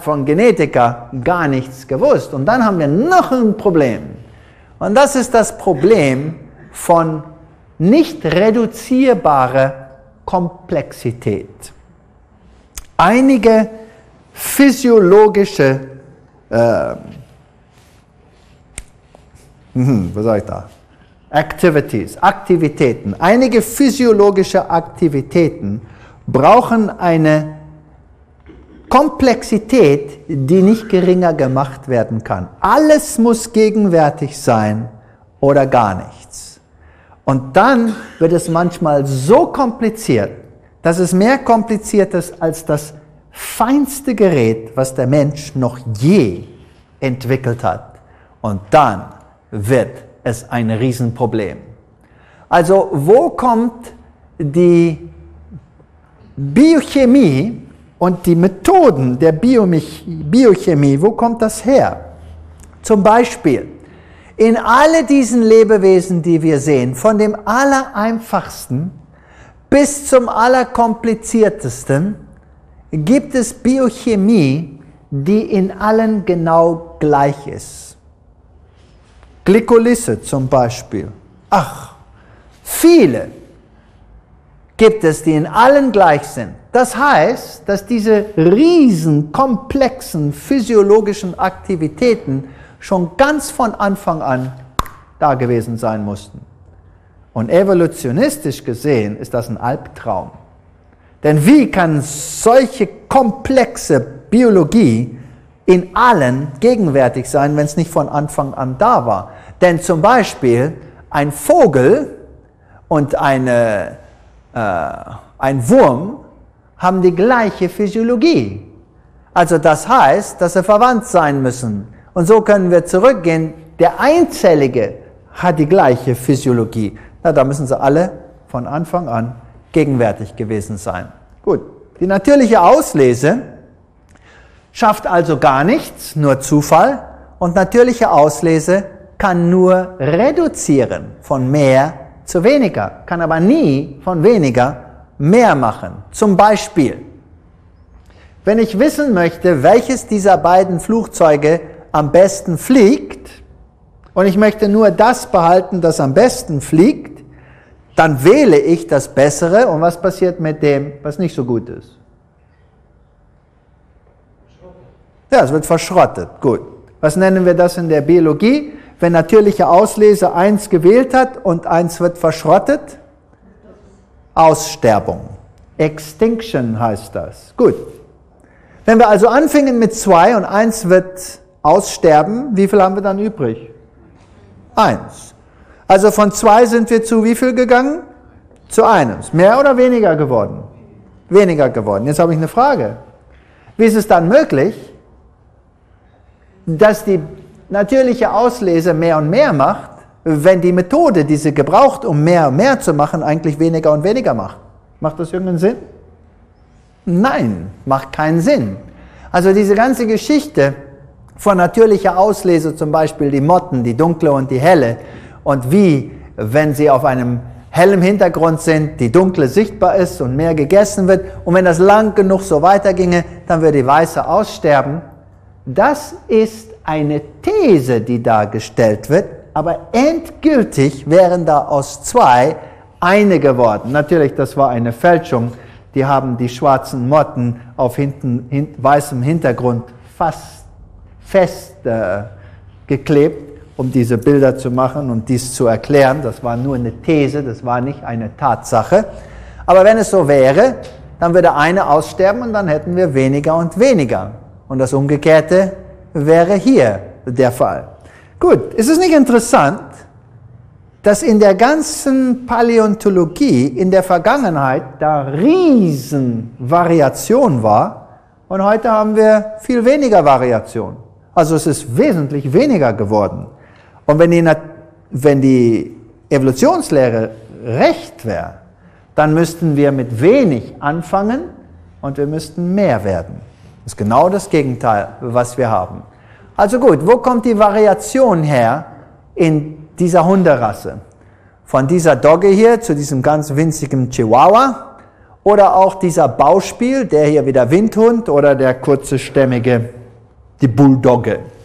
hat von Genetika gar nichts gewusst. Und dann haben wir noch ein Problem. Und das ist das Problem von nicht reduzierbarer Komplexität. Einige physiologische, Aktivitäten, einige physiologische Aktivitäten brauchen eine Komplexität, die nicht geringer gemacht werden kann. Alles muss gegenwärtig sein oder gar nichts. Und dann wird es manchmal so kompliziert, dass es mehr kompliziert ist als das feinste Gerät, was der Mensch noch je entwickelt hat. Und dann wird es ein Riesenproblem. Also wo kommt die Biochemie und die Methoden der Biochemie, wo kommt das her? Zum Beispiel, in alle diesen Lebewesen, die wir sehen, von dem allereinfachsten bis zum allerkompliziertesten, gibt es Biochemie, die in allen genau gleich ist. Glykolyse zum Beispiel. Ach, viele gibt es, die in allen gleich sind. Das heißt, dass diese riesen, komplexen physiologischen Aktivitäten schon ganz von Anfang an da gewesen sein mussten. Und evolutionistisch gesehen ist das ein Albtraum. Denn wie kann solche komplexe Biologie in allen gegenwärtig sein, wenn es nicht von Anfang an da war? Denn zum Beispiel ein Vogel und ein Wurm haben die gleiche Physiologie. Also das heißt, dass sie verwandt sein müssen. Und so können wir zurückgehen. Der Einzellige hat die gleiche Physiologie. Na, da müssen sie alle von Anfang an gegenwärtig gewesen sein. Gut, die natürliche Auslese schafft also gar nichts, nur Zufall. Und natürliche Auslese kann nur reduzieren von mehr zu weniger, kann aber nie von weniger mehr machen. Zum Beispiel, wenn ich wissen möchte, welches dieser beiden Flugzeuge am besten fliegt, und ich möchte nur das behalten, das am besten fliegt, dann wähle ich das Bessere. Und was passiert mit dem, was nicht so gut ist? Ja, es wird verschrottet. Gut. Was nennen wir das in der Biologie? Wenn natürliche Auslese 1 gewählt hat und 1 wird verschrottet? Aussterbung. Extinction heißt das. Gut. Wenn wir also anfingen mit 2 und 1 wird aussterben, wie viel haben wir dann übrig? 1. Also von 2 sind wir zu wie viel gegangen? Zu 1. Mehr oder weniger geworden? Weniger geworden. Jetzt habe ich eine Frage. Wie ist es dann möglich, dass die natürliche Auslese mehr und mehr macht, wenn die Methode, die sie gebraucht, um mehr und mehr zu machen, eigentlich weniger und weniger macht? Macht das irgendeinen Sinn? Nein, macht keinen Sinn. Also diese ganze Geschichte von natürlicher Auslese, zum Beispiel die Motten, die dunkle und die helle, und wie, wenn sie auf einem hellen Hintergrund sind, die dunkle sichtbar ist und mehr gegessen wird, und wenn das lang genug so weiterginge, dann würde die weiße aussterben. Das ist eine These, die da gestellt wird, aber endgültig wären da aus 2 eine geworden. Natürlich, das war eine Fälschung. Die haben die schwarzen Motten auf weißem Hintergrund fast fest geklebt, um diese Bilder zu machen und dies zu erklären. Das war nur eine These, das war nicht eine Tatsache. Aber wenn es so wäre, dann würde eine aussterben und dann hätten wir weniger und weniger. Und das Umgekehrte wäre hier der Fall. Gut, ist es nicht interessant, dass in der ganzen Paläontologie in der Vergangenheit da Riesenvariation war und heute haben wir viel weniger Variation. Also es ist wesentlich weniger geworden. Und wenn die Evolutionslehre recht wäre, dann müssten wir mit wenig anfangen und wir müssten mehr werden. Das ist genau das Gegenteil, was wir haben. Also gut, wo kommt die Variation her in dieser Hunderasse? Von dieser Dogge hier zu diesem ganz winzigen Chihuahua Oder auch dieser Bauspiel, der hier wieder Windhund oder der kurze Stämmige, die Bulldogge.